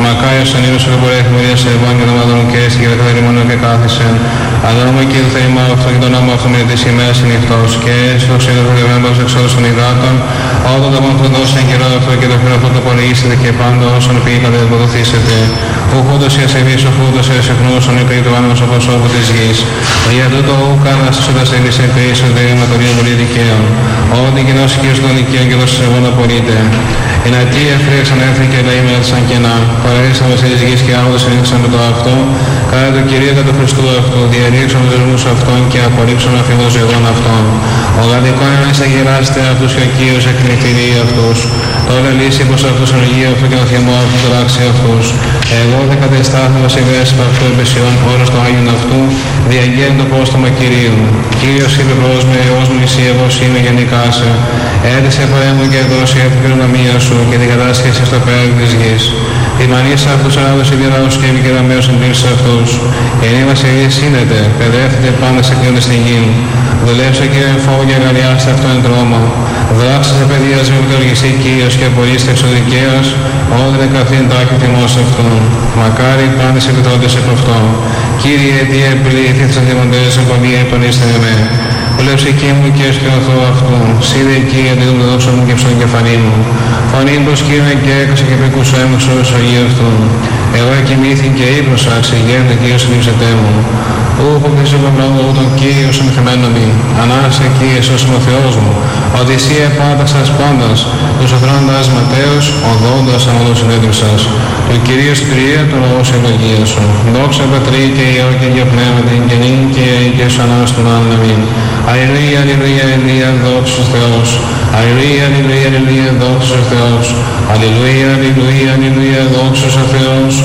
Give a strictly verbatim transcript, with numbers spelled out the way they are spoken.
Μακάριος ο νύμος που μπορεί εχμηρία σε ευών και των μαδών και έστη και δεκατέρι μόνο και κάθισε. Αδόμο και το θέλημα αυτό και τον νόμο αυτό με τις ημέρες νυχτός και στο ξύλο του δευέμπρος εξόδους των υδάτων, όταν το μόνο του δώσει εν καιρό αυτό και το φύλλο αυτό το πολυήσετε και πάντα όσον πήγατε υποδοθήσετε. Ο χούντος η ασεβής, ο χούντος η ασεχνούς, ο νύπηρ του άνεμος ο προσώπου της γης. Για τούτο ου κάνας της ότας έβησε πίσω το ήρημα των πολύ δικαίων. Ό,τι κοινός κύριος των δικαίων και δώσεις εγώ να πωλείτε. Η νατή ευθρία ξανέρθει και λέει με σαν κενά. Παρέλυσαν βασίλης γης και άγοντας συνήθισαν με το αυτό. Κατά το Κυρίο κατά του Χριστού αυτού, διαρρήξαν τους δεσμούς αυτών και απορρίψαν αφήμως ζεγών αυτών. Ο γαδικών εμείς αγεράσετε αυτούς και ο Κύριος εκνητηρεί αυτούς. Τώρα λύσει πως αυτούς οργεί αυτού και ο θυμό αυτού τράξει αυτούς. Εγώ δε κατεστάθω βασιλεύς από αυτού επεσιών όρος το Άγιον αυτού, διαγγέλνει το πόστομα Κυρίου. Κύριος είπε προς με, ως μου εσύ εγώ είμαι γενικά σε. Έτησε παρέμου και δώσει την κληρονομία σου και την κατάσχεση στο πέρα της γης. Η μανίσα αυτούς ανάδοση διαράους και επικεραμέως εντύλησε αυτούς. Η ενή βασιλεία σύνεται, παιδεύεται πάντα σε κλείνοντα στην γη. Δουλέψε Κύριε φόβο και αγαλιάστε αυτόν εν τρόμο. Δράξτε σε παιδεία με λειτουργήσει Κύριος και απολύστε εξοδικαίως, όδρε καθήν τάκη τιμός αυτού. Μακάρι πάντες επιτρώτες επ' αυτό. Κύριε, τι επιλήθη τις αντιμοντές εμπομία επανείστε με. Βλέψε εκεί μου και σκηνωθώ αυτού. Σίδε εκεί αντίδουν το δόξο μου και ψώνει κεφαλή μου. Φωνήν προς Κύριον και έκοψε και πήκουσα έμεξο εις οργή αυτού. Εγώ εκοιμήθη και ύπνωσα, ξεγέννε Κύριος λείψετέ μου. Ούχο και σε παμπλόγω ούτων Κύριος ενθεμένο μη. Ανάσε Κύριε σώσιμο ο Θεός μου. Ότι εσύ επάταξας πάντας, τους οθρώνοντας Ματέως, οδόντας αμόντως συνέντευξας. Του Κυρίως Τρία του λαός ευλογία σου. Δόξα Πατρί και Υιό και Αγία Πνεύματι και νυν και και σου ανάς τον άλλον αμήν. Αλληλούια, αλληλούια, αλληλούια, δόξα ο Θεός. Αλληλούια, αλληλούια, αλληλούια, δόξα ο Θεός. Αλληλούια, αλληλούια, αλληλούια, δόξα ο Θεός.